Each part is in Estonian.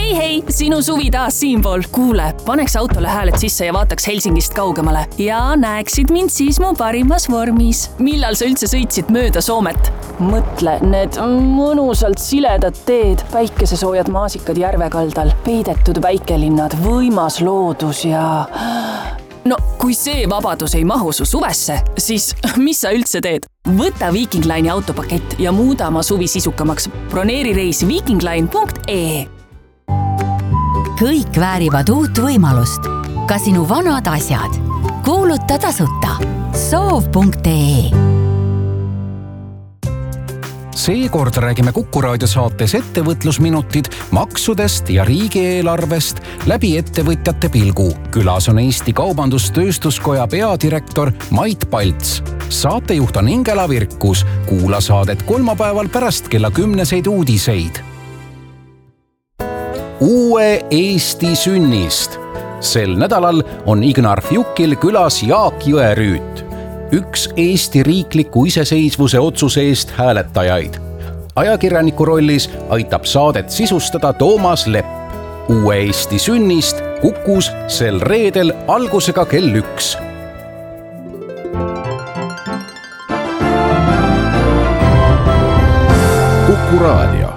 Hei, sinu suvi taas siinpool. Kuule, paneks autole hääled sisse ja vaataks Helsingist kaugemale. Ja näeksid mind siis mu parimas vormis. Millal sa üldse sõitsid mööda Soomet? Mõtle, need mõnusalt siledad teed, päikesesoojad maasikad järvekaldal, peidetud väikelinnad, võimas loodus ja... No, kui see vabadus ei mahu su suvesse, siis mis sa üldse teed? Võta Viking Line'i autopakett ja muuda oma suvi sisukamaks. Broneeri reis vikingline.ee. Kõik väärivad uut võimalust. Ka sinu vanad asjad. Kuuluta tasuta. Soov.ee. Seekord räägime Kuku Raadio saates ettevõtlusminutid maksudest ja riigieelarvest läbi ettevõtjate pilgu. Külas on Eesti Kaubandus-Tööstuskoja peadirektor Mait Palts. Saatejuht on Ingela Virkus. Kuula saadet kolmapäeval pärast kella 10 uudiseid. Uue Eesti sünnist. Sel nädalal on Ignar Fjukil külas Jaak Jõerüüt. Üks Eesti riikliku iseseisvuse otsuse eest hääletajaid. Ajakirjaniku rollis aitab saadet sisustada Toomas Lepp. Uue Eesti sünnist Kukus sel reedel algusega kell 1. Kuku Raadio.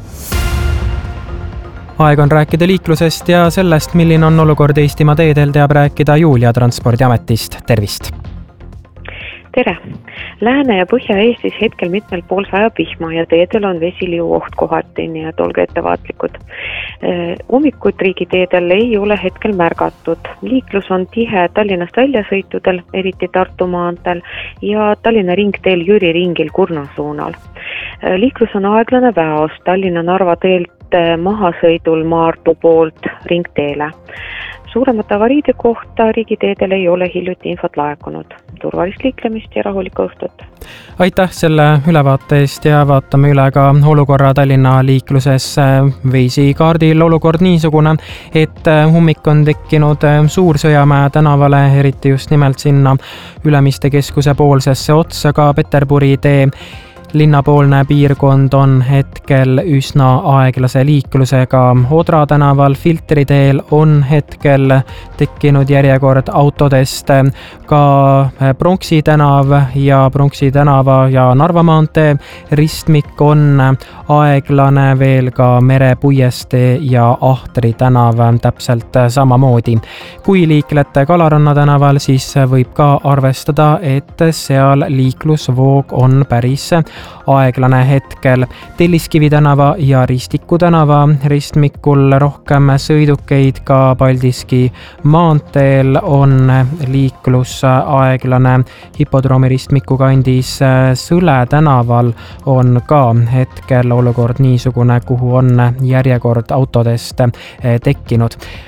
Aeg on rääkida liiklusest ja sellest, milline on olukord Eestimaa teedel, teab rääkida Julia Transpordiametist. Tervist! Tere! Lääne- ja Põhja-Eestis hetkel mitmel pool sajab vihma ja teedel on vesiliu oht kohati, nii et olge ettevaatlikud. Ummikuid riigiteedel ei ole hetkel märgatud. Liiklus on tihe Tallinnast väljasõitudel, eriti Tartu maanteel ja Tallinna ringteel Jüri ringil Kurna suunal. Liiklus on aeglane väos Tallinna-Narva teelt mahasõidul Maardu poolt ringteele. Suuremate avariide kohta riigiteedel ei ole hiljuti infot laekunud. Turvalist liiklemist ja rahulikku õhtut. Aitäh selle ülevaate eest ja vaatame üle ka olukorra Tallinna liikluses. Veisi kaardil olukord niisugune, et ummik on tekkinud Suur-Sõjamäe tänavale, eriti just nimelt sinna Ülemiste keskuse poolsesse otsa ka Peterburi tee. Linnapoolne piirkond on hetkel üsna aeglase liiklusega. Odra tänaval Filtriteel on hetkel tekkinud järjekord autodest. Ka Pronksi tänav ja Pronksi tänava ja Narva maantee ristmik on aeglane, veel ka Merepuiestee ja Ahtri tänav täpselt samamoodi. Kui liiklete Kalaranna tänaval, siis võib ka arvestada, et seal liiklusvoog on päris aeglane hetkel. Telliskivi tänava ja Ristiku tänava ristmikul rohkem sõidukeid, ka Paldiski maanteel on liiklus aeglane. Hipodroomi ristmiku kandis Sõle tänaval on ka hetkel olukord niisugune, kuhu on järjekord autodest tekkinud.